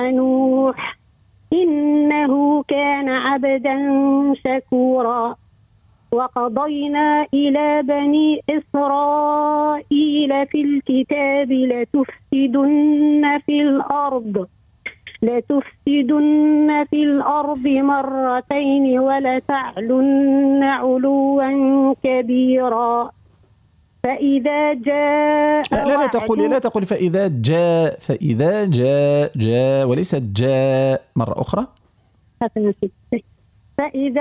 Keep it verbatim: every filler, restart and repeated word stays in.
نوح إنه كان عبدا شكورا. وقضينا إلى بني إسرائيل في الكتاب لتفسدن في الأرض لتفسدن في الأرض مرتين ولتعلن علوا كبيرا. فإذا جاء لا لا, لا تقولي لا تقولي فإذا جاء فإذا جاء جاء وليست جاء مرة أخرى. فإذا